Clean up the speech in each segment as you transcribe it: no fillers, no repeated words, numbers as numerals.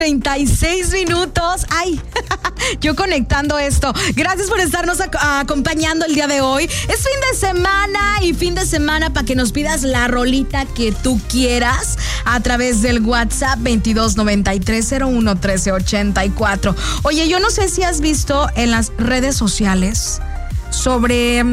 36 minutos. Ay, yo conectando esto. Gracias por estarnos acompañando el día de hoy. Es fin de semana para que nos pidas la rolita que tú quieras a través del WhatsApp 2293011384. Oye, yo no sé si has visto en las redes sociales sobre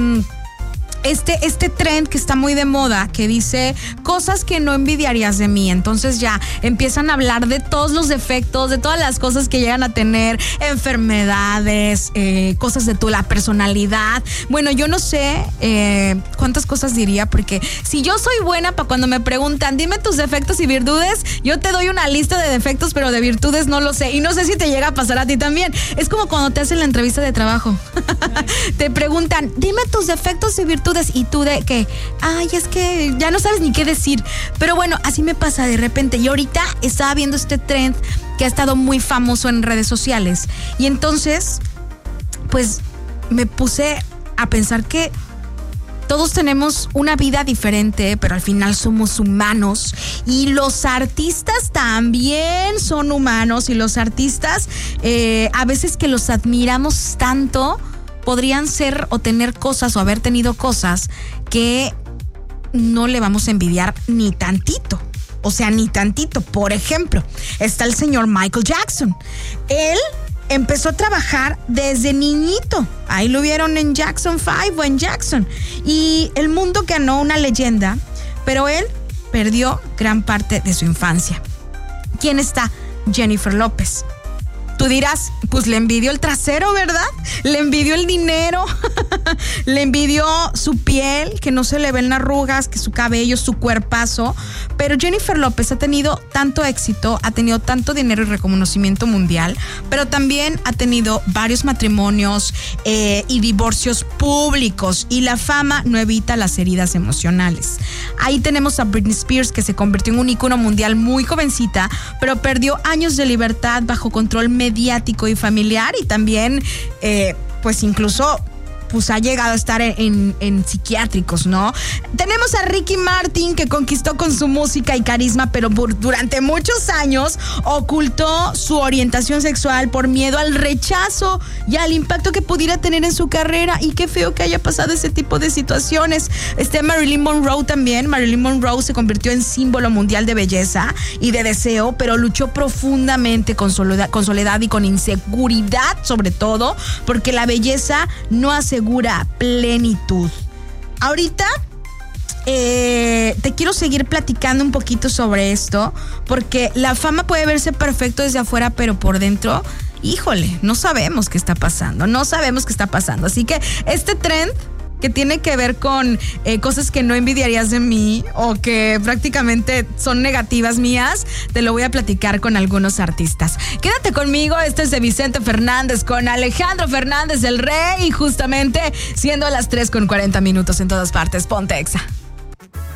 este trend que está muy de moda, que dice cosas que no envidiarías de mí. Entonces ya empiezan a hablar de todos los defectos, de todas las cosas que llegan a tener, enfermedades, cosas de la personalidad. Bueno, yo no sé cuántas cosas diría, porque si yo soy buena para cuando me preguntan, dime tus defectos y virtudes, yo te doy una lista de defectos, pero de virtudes no lo sé. Y no sé si te llega a pasar a ti también. Es como cuando te hacen la entrevista de trabajo. Te preguntan, dime tus defectos y virtudes. ¿Y tú de qué? Ay, es que ya no sabes ni qué decir. Pero bueno, así me pasa de repente. Y ahorita estaba viendo este trend que ha estado muy famoso en redes sociales. Y entonces, pues me puse a pensar que todos tenemos una vida diferente, pero al final somos humanos. Y los artistas también son humanos. Y los artistas, a veces que los admiramos tanto, podrían ser o tener cosas o haber tenido cosas que no le vamos a envidiar ni tantito. O sea, ni tantito. Por ejemplo, está el señor Michael Jackson. Él empezó a trabajar desde niñito. Ahí lo vieron en Jackson 5 o en Jackson. Y el mundo ganó una leyenda, pero él perdió gran parte de su infancia. ¿Quién está? Jennifer López. Tú dirás, pues le envidió el trasero, ¿verdad? Le envidió el dinero, le envidió su piel, que no se le ven arrugas, que su cabello, su cuerpazo. Pero Jennifer López ha tenido tanto éxito, ha tenido tanto dinero y reconocimiento mundial, pero también ha tenido varios matrimonios y divorcios públicos. Y la fama no evita las heridas emocionales. Ahí tenemos a Britney Spears, que se convirtió en un ícono mundial muy jovencita, pero perdió años de libertad bajo control mediático y familiar, y también pues incluso pues ha llegado a estar en psiquiátricos, ¿no? Tenemos a Ricky Martin, que conquistó con su música y carisma, pero durante muchos años ocultó su orientación sexual por miedo al rechazo y al impacto que pudiera tener en su carrera. Y qué feo que haya pasado ese tipo de situaciones. Marilyn Monroe también. Marilyn Monroe se convirtió en símbolo mundial de belleza y de deseo, pero luchó profundamente con soledad y con inseguridad, sobre todo, porque la belleza no asegura plenitud. Ahorita te quiero seguir platicando un poquito sobre esto, porque la fama puede verse perfecto desde afuera, pero por dentro, híjole, no sabemos qué está pasando. Así que este trend que tiene que ver con cosas que no envidiarías de mí o que prácticamente son negativas mías, te lo voy a platicar con algunos artistas. Quédate conmigo, este es de Vicente Fernández con Alejandro Fernández, el Rey, y justamente siendo las 3:40 en todas partes. Ponte Exa.